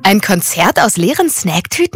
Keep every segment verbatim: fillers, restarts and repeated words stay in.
Ein Konzert aus leeren Snacktüten?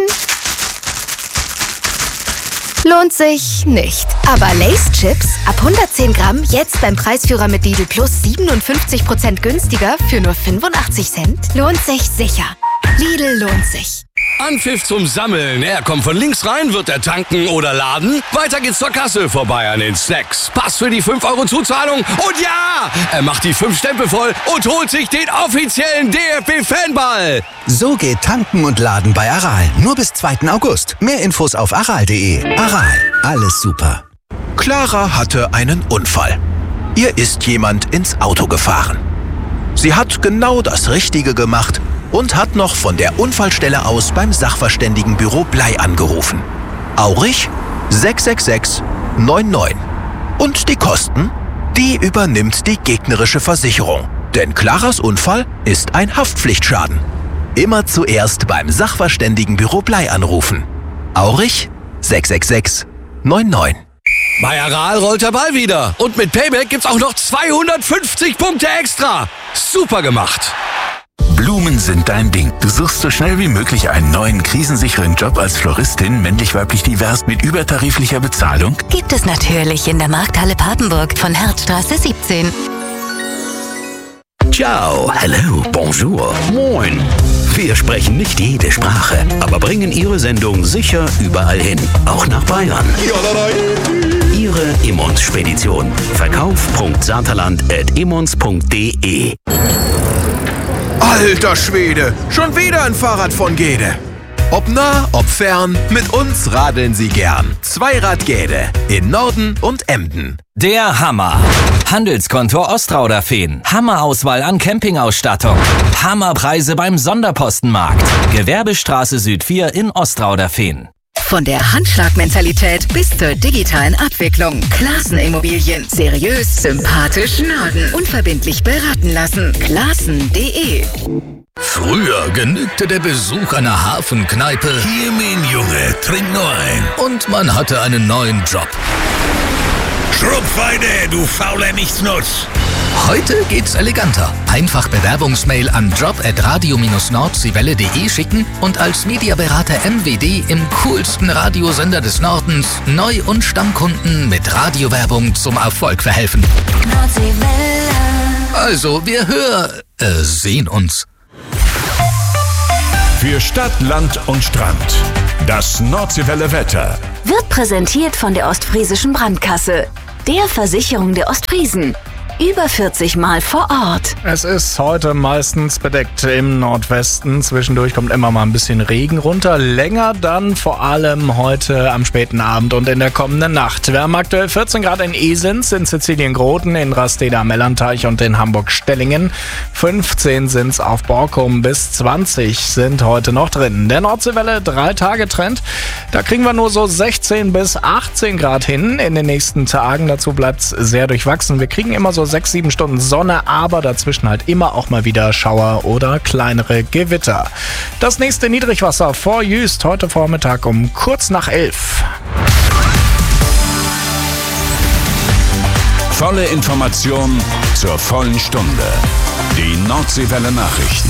Lohnt sich nicht. Aber Lay's Chips ab hundertzehn Gramm jetzt beim Preisführer mit Lidl Plus siebenundfünfzig Prozent günstiger für nur fünfundachtzig Cent. Lohnt sich sicher. Lidl lohnt sich. Anpfiff zum Sammeln. Er kommt von links rein, wird er tanken oder laden. Weiter geht's zur Kasse, vorbei an den Snacks. Pass für die fünf Euro Zuzahlung. Und ja, er macht die fünf Stempel voll und holt sich den offiziellen D F B-Fanball. So geht Tanken und Laden bei Aral. Nur bis zweiten August. Mehr Infos auf aral punkt de. Aral, alles super. Clara hatte einen Unfall. Ihr ist jemand ins Auto gefahren. Sie hat genau das Richtige gemacht und hat noch von der Unfallstelle aus beim Sachverständigenbüro Blei angerufen. Aurich sechs sechs sechs neun neun. Und die Kosten? Die übernimmt die gegnerische Versicherung. Denn Claras Unfall ist ein Haftpflichtschaden. Immer zuerst beim Sachverständigenbüro Blei anrufen. Aurich sechs sechs sechs neun neun. Bei Aral rollt der Ball wieder. Und mit Payback gibt's auch noch zweihundertfünfzig Punkte extra. Super gemacht. Blumen sind dein Ding. Du suchst so schnell wie möglich einen neuen, krisensicheren Job als Floristin, männlich-weiblich divers, mit übertariflicher Bezahlung? Gibt es natürlich in der Markthalle Papenburg von Herzstraße siebzehn. Ciao, hello, bonjour, moin. Wir sprechen nicht jede Sprache, aber bringen Ihre Sendung sicher überall hin, auch nach Bayern. Ihre Immons-Spedition. Verkauf.saterland at immons punkt de. Alter Schwede, schon wieder ein Fahrrad von Gede. Ob nah, ob fern, mit uns radeln Sie gern. Zweirad-Gede in Norden und Emden. Der Hammer. Handelskonto Ostrauderfehn. Hammerauswahl an Campingausstattung. Hammerpreise beim Sonderpostenmarkt. Gewerbestraße Süd vier in Ostrauderfehn. Von der Handschlagmentalität bis zur digitalen Abwicklung. Classen Immobilien. Seriös, sympathisch, Norden. Unverbindlich beraten lassen. Classen punkt de. Früher genügte der Besuch einer Hafenkneipe. Hier, mein Junge, trink nur ein. Und man hatte einen neuen Job. Schrupfweide, du fauler Nichtsnutz. Heute geht's eleganter. Einfach Bewerbungsmail an job at radio Bindestrich nordseewelle punkt de schicken und als Mediaberater M W D im coolsten Radiosender des Nordens Neu- und Stammkunden mit Radiowerbung zum Erfolg verhelfen. Nordseewelle. Also, wir hör... äh, sehen uns. Für Stadt, Land und Strand. Das Nordseewelle Wetter. Wird präsentiert von der Ostfriesischen Brandkasse, der Versicherung der Ostfriesen. Über vierzig Mal vor Ort. Es ist heute meistens bedeckt im Nordwesten. Zwischendurch kommt immer mal ein bisschen Regen runter. Länger dann vor allem heute am späten Abend und in der kommenden Nacht. Wir haben aktuell vierzehn Grad in Esens, in Sizilien-Groten, in Rasteda am Mellanteich und in Hamburg-Stellingen. fünfzehn sind's auf Borkum, bis zwanzig sind heute noch drin. Der Nordseewelle drei-Tage-Trend. Da kriegen wir nur so sechzehn bis achtzehn Grad hin in den nächsten Tagen. Dazu bleibt's sehr durchwachsen. Wir kriegen immer so sechs, sieben Stunden Sonne, aber dazwischen halt immer auch mal wieder Schauer oder kleinere Gewitter. Das nächste Niedrigwasser vor Jüst heute Vormittag um kurz nach elf. Volle Information zur vollen Stunde. Die Nordseewelle Nachrichten.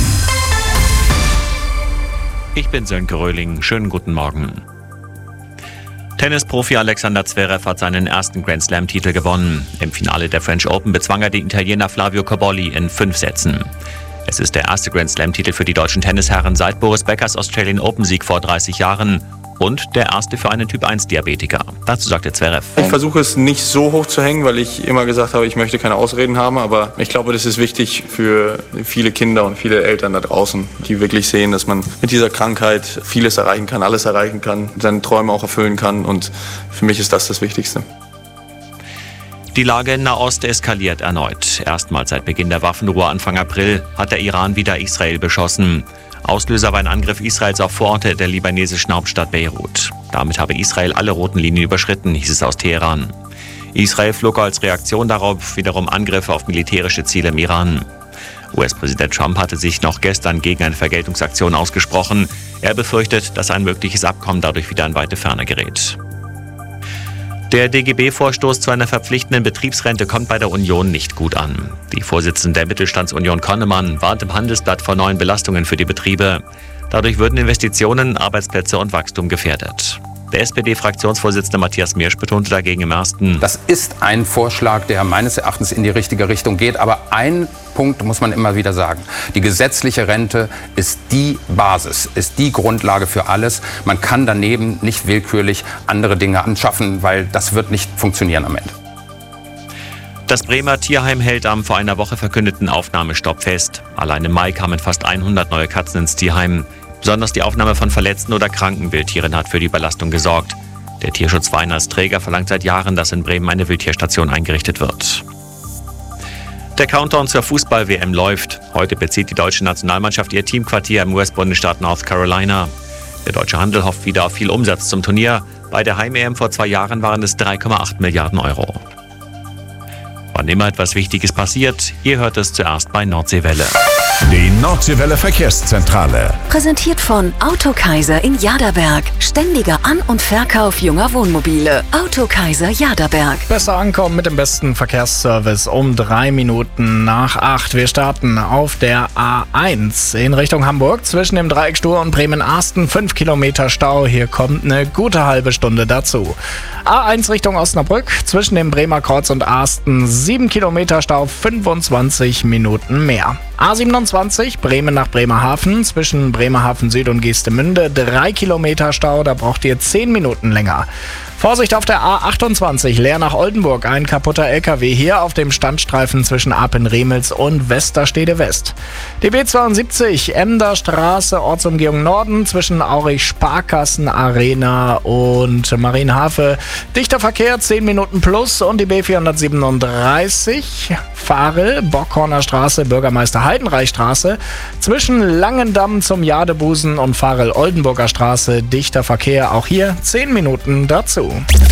Ich bin Sönke Röhling. Schönen guten Morgen. Tennisprofi Alexander Zverev hat seinen ersten Grand-Slam-Titel gewonnen. Im Finale der French Open bezwang er den Italiener Flavio Cobolli in fünf Sätzen. Es ist der erste Grand-Slam-Titel für die deutschen Tennisherren seit Boris Beckers Australian Open-Sieg vor dreißig Jahren und der erste für einen Typ eins Diabetiker. Dazu sagte Zverev: Ich versuche es nicht so hoch zu hängen, weil ich immer gesagt habe, ich möchte keine Ausreden haben, aber ich glaube, das ist wichtig für viele Kinder und viele Eltern da draußen, die wirklich sehen, dass man mit dieser Krankheit vieles erreichen kann, alles erreichen kann, seine Träume auch erfüllen kann und für mich ist das das Wichtigste. Die Lage in Nahost eskaliert erneut. Erstmals seit Beginn der Waffenruhe Anfang April hat der Iran wieder Israel beschossen. Auslöser war ein Angriff Israels auf Vororte der libanesischen Hauptstadt Beirut. Damit habe Israel alle roten Linien überschritten, hieß es aus Teheran. Israel flog als Reaktion darauf wiederum Angriffe auf militärische Ziele im Iran. U S-Präsident Trump hatte sich noch gestern gegen eine Vergeltungsaktion ausgesprochen. Er befürchtet, dass ein mögliches Abkommen dadurch wieder in weite Ferne gerät. Der D G B-Vorstoß zu einer verpflichtenden Betriebsrente kommt bei der Union nicht gut an. Die Vorsitzende der Mittelstandsunion Konnemann warnt im Handelsblatt vor neuen Belastungen für die Betriebe. Dadurch würden Investitionen, Arbeitsplätze und Wachstum gefährdet. Der S P D-Fraktionsvorsitzende Matthias Mirsch betonte dagegen im ersten: Das ist ein Vorschlag, der meines Erachtens in die richtige Richtung geht. Aber ein Punkt muss man immer wieder sagen. Die gesetzliche Rente ist die Basis, ist die Grundlage für alles. Man kann daneben nicht willkürlich andere Dinge anschaffen, weil das wird nicht funktionieren am Ende. Das Bremer Tierheim hält am vor einer Woche verkündeten Aufnahmestopp fest. Allein im Mai kamen fast hundert neue Katzen ins Tierheim. Besonders die Aufnahme von verletzten oder kranken Wildtieren hat für die Belastung gesorgt. Der Tierschutzverein als Träger verlangt seit Jahren, dass in Bremen eine Wildtierstation eingerichtet wird. Der Countdown zur Fußball-W M läuft. Heute bezieht die deutsche Nationalmannschaft ihr Teamquartier im U S-Bundesstaat North Carolina. Der deutsche Handel hofft wieder auf viel Umsatz zum Turnier. Bei der Heim-E M vor zwei Jahren waren es drei Komma acht Milliarden Euro. Wann immer etwas Wichtiges passiert, ihr hört es zuerst bei Nordseewelle. Die Nordseewelle Verkehrszentrale. Präsentiert von Autokaiser in Jaderberg. Ständiger An- und Verkauf junger Wohnmobile. Autokaiser Jaderberg. Besser ankommen mit dem besten Verkehrsservice um drei Minuten nach acht. Wir starten auf der A eins in Richtung Hamburg zwischen dem Dreieck Stur und Bremen-Arsten. Fünf Kilometer Stau. Hier kommt eine gute halbe Stunde dazu. A eins Richtung Osnabrück zwischen dem Bremer Kreuz und Arsten. Sieben Kilometer Stau, fünfundzwanzig Minuten mehr. A siebenundzwanzig Bremen nach Bremerhaven zwischen Bremerhaven Süd und Geestemünde. Drei Kilometer Stau, da braucht ihr zehn Minuten länger. Vorsicht auf der A achtundzwanzig, Leer nach Oldenburg. Ein kaputter L K W hier auf dem Standstreifen zwischen Apen-Remels und Westerstede West. Die B zweiundsiebzig, Emder Straße, Ortsumgehung Norden zwischen Aurich Sparkassen Arena und Marienhafe. Dichter Verkehr, zehn Minuten plus. Und die B vierhundertsiebenunddreißig, Fahrel, Bockhorner Straße, Bürgermeister Heidenreichstraße zwischen Langendamm zum Jadebusen und Fahrel Oldenburger Straße. Dichter Verkehr, auch hier zehn Minuten dazu.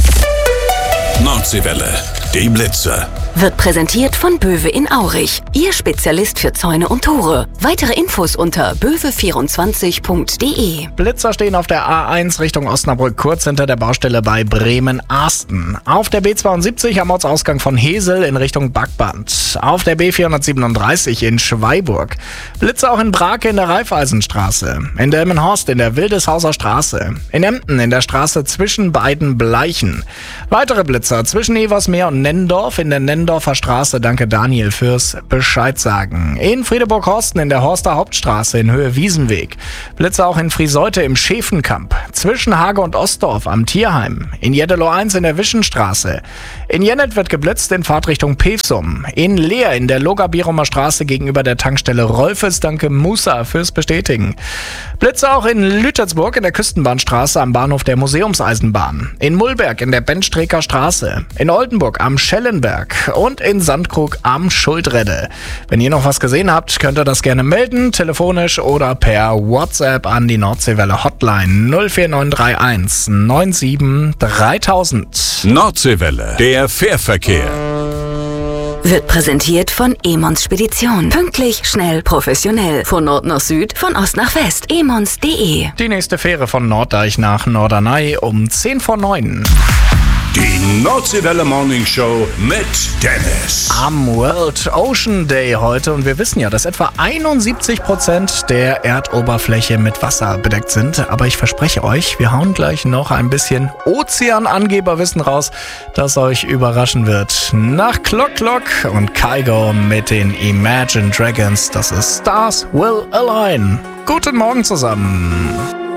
Nordseewelle, die Blitze. Wird präsentiert von Böwe in Aurich. Ihr Spezialist für Zäune und Tore. Weitere Infos unter böwe vierundzwanzig punkt de. Blitzer stehen auf der A eins Richtung Osnabrück, kurz hinter der Baustelle bei Bremen-Arsten. Auf der B zweiundsiebzig am Ortsausgang von Hesel in Richtung Backband. Auf der B vierhundertsiebenunddreißig in Schweiburg. Blitzer auch in Brake in der Raiffeisenstraße. In Delmenhorst in der Wildeshauser Straße. In Emden in der Straße zwischen beiden Bleichen. Weitere Blitzer zwischen Eversmeer und Nennendorf in der Nennendorfer Straße. Danke Daniel fürs Bescheid sagen. In Friedeburg-Horsten in der Horster Hauptstraße in Höhe Wiesenweg. Blitzer auch in Frieseute im Schäfenkamp. Zwischen Hage und Ostdorf am Tierheim. In Jeddelo eins in der Wischenstraße. In Jennet wird geblitzt in Fahrtrichtung Pevsum. In Leer in der Logabirumer Straße gegenüber der Tankstelle Rolfes. Danke Musa fürs Bestätigen. Blitzer auch in Lütersburg in der Küstenbahnstraße am Bahnhof der Museumseisenbahn. In Mullberg in der Benstreker Straße. In Oldenburg am Schellenberg. Und in Sandkrug am Schuldredde. Wenn ihr noch was gesehen habt, könnt ihr das gerne melden, telefonisch oder per WhatsApp an die Nordseewelle Hotline null vier neun drei eins neun sieben dreitausend. Nordseewelle, der Fährverkehr. Wird präsentiert von Emons Spedition. Pünktlich, schnell, professionell. Von Nord nach Süd, von Ost nach West. emons punkt de. Die nächste Fähre von Norddeich nach Norderney um zehn vor neun. Die Nordseewelle Morning Show mit Dennis. Am World Ocean Day heute und wir wissen ja, dass etwa einundsiebzig Prozent der Erdoberfläche mit Wasser bedeckt sind. Aber ich verspreche euch, wir hauen gleich noch ein bisschen Ozeanangeberwissen raus, das euch überraschen wird. Nach Clock Clock und Kygo mit den Imagine Dragons, das ist Stars Will Align. Guten Morgen zusammen.